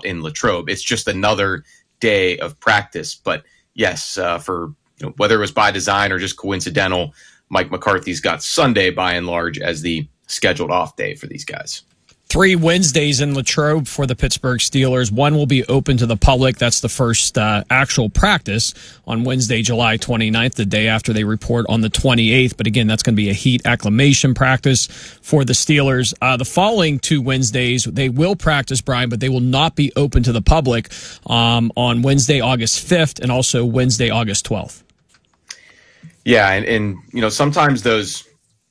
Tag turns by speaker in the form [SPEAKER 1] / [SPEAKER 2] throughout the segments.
[SPEAKER 1] out in Latrobe. It's just another day of practice. But yes, for whether it was by design or just coincidental, Mike McCarthy's got Sunday by and large as the scheduled off day for these guys.
[SPEAKER 2] 3 Wednesdays in Latrobe for the Pittsburgh Steelers. One will be open to the public. That's the first actual practice on Wednesday, July 29th, the day after they report on the 28th. But again, that's going to be a heat acclimation practice for the Steelers. The following 2 Wednesdays, they will practice, Brian, but they will not be open to the public on Wednesday, August 5th, and also Wednesday, August 12th.
[SPEAKER 1] Yeah, and sometimes those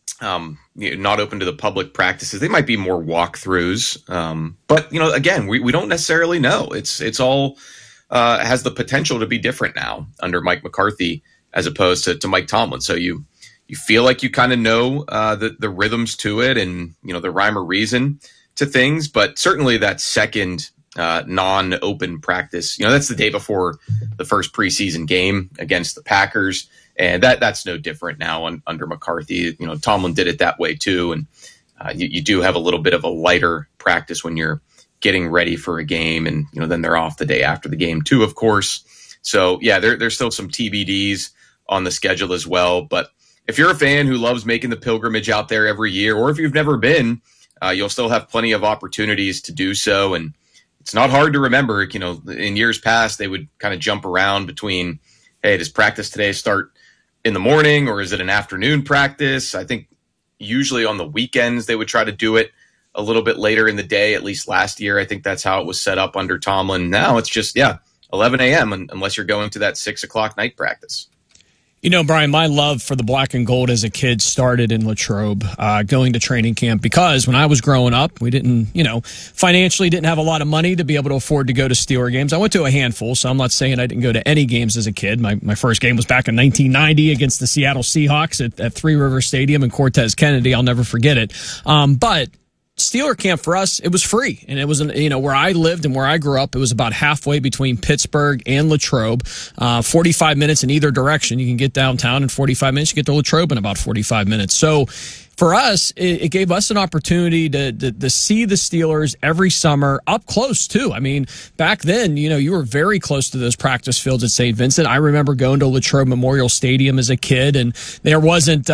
[SPEAKER 1] not open to the public practices, they might be more walkthroughs. But again, we don't necessarily know. It's all has the potential to be different now under Mike McCarthy as opposed to Mike Tomlin. So you feel like you kind of know the rhythms to it and the rhyme or reason to things. But certainly that second non-open practice, that's the day before the first preseason game against the Packers. And that's no different now under McCarthy. Tomlin did it that way too. And you do have a little bit of a lighter practice when you're getting ready for a game. And, then they're off the day after the game too, of course. So yeah, there's still some TBDs on the schedule as well. But if you're a fan who loves making the pilgrimage out there every year, or if you've never been, you'll still have plenty of opportunities to do so. And it's not hard to remember, in years past, they would kind of jump around between, hey, does practice today start in the morning or is it an afternoon practice? I think usually on the weekends they would try to do it a little bit later in the day, at least last year. I think that's how it was set up under Tomlin. Now it's just, 11 a.m. unless you're going to that 6 o'clock night practice.
[SPEAKER 2] Brian, my love for the black and gold as a kid started in Latrobe, going to training camp, because when I was growing up, we didn't, financially didn't have a lot of money to be able to afford to go to Steeler games. I went to a handful, so I'm not saying I didn't go to any games as a kid. My first game was back in 1990 against the Seattle Seahawks at Three River Stadium and Cortez Kennedy. I'll never forget it. But Steeler camp for us, it was free. And it was, where I lived and where I grew up, it was about halfway between Pittsburgh and Latrobe, 45 minutes in either direction. You can get downtown in 45 minutes. You get to Latrobe in about 45 minutes. So for us, it gave us an opportunity to see the Steelers every summer up close, too. I mean, back then, you were very close to those practice fields at St. Vincent. I remember going to Latrobe Memorial Stadium as a kid, and there wasn't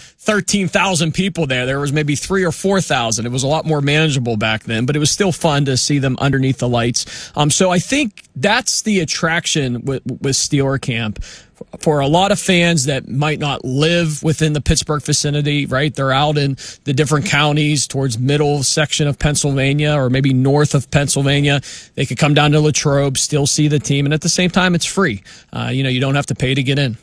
[SPEAKER 2] 13,000 people there. There was maybe 3,000 or 4,000. It was a lot more manageable back then, but it was still fun to see them underneath the lights. So I think that's the attraction with Steeler camp. For a lot of fans that might not live within the Pittsburgh vicinity, right? They're out in the different counties towards middle section of Pennsylvania or maybe north of Pennsylvania. They could come down to Latrobe, still see the team, and at the same time, it's free. You don't have to pay to get in.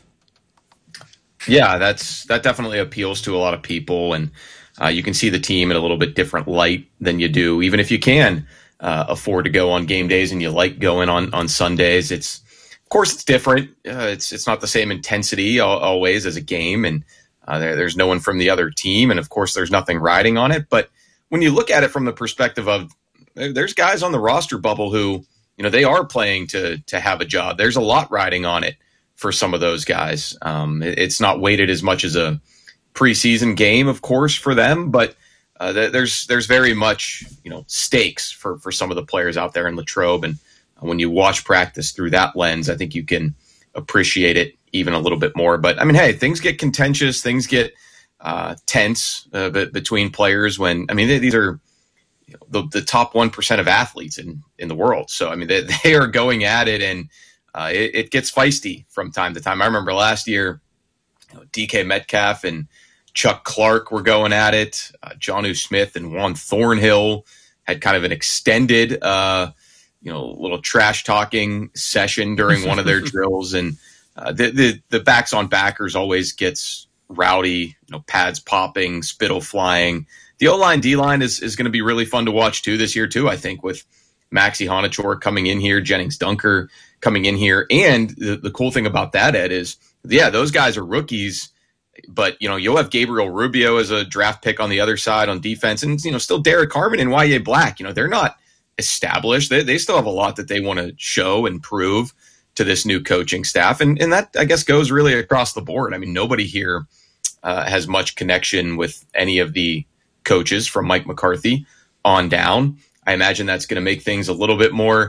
[SPEAKER 1] Yeah, that definitely appeals to a lot of people, and you can see the team in a little bit different light than you do, even if you can afford to go on game days and you like going on Sundays. Of course, it's different. It's not the same intensity always as a game, and there's no one from the other team, and of course, there's nothing riding on it. But when you look at it from the perspective of, there's guys on the roster bubble who, they are playing to have a job. There's a lot riding on it for some of those guys. It's not weighted as much as a preseason game, of course, for them, but there's very much stakes for some of the players out there in Latrobe. And when you watch practice through that lens, I think you can appreciate it even a little bit more. But I mean, hey, things get contentious, things get tense between players when, these are the top 1% of athletes in the world. So, I mean, they are going at it, and it gets feisty from time to time. I remember last year, DK Metcalf and Chuck Clark were going at it. Jonnu Smith and Juan Thornhill had kind of an extended little trash talking session during one of their drills, and the backs on backers always gets rowdy, pads popping, spittle flying. The O-line, D-line is going to be really fun to watch too this year too, I think, with Maxi Honachor coming in here, Jennings Dunker coming in here. And the cool thing about that, Ed, is, those guys are rookies, but, you'll have Gabriel Rubio as a draft pick on the other side on defense, and, still Derek Harmon and Y.A. Black. They're not established. They still have a lot that they want to show and prove to this new coaching staff. And that, I guess, goes really across the board. I mean, nobody here has much connection with any of the coaches from Mike McCarthy on down. I imagine that's going to make things a little bit more